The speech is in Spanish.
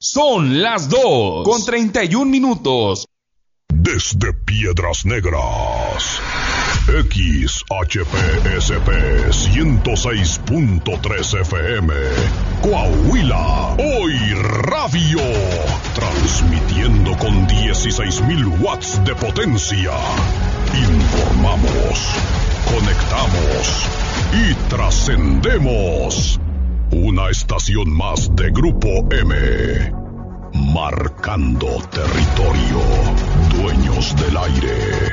Son las 2:31. Desde Piedras Negras, XHPSP 106.3 FM, Coahuila, Hoy Radio, transmitiendo con 16,000 watts de potencia. Informamos, conectamos y trascendemos. Una estación más de Grupo M. Marcando territorio. Dueños del aire.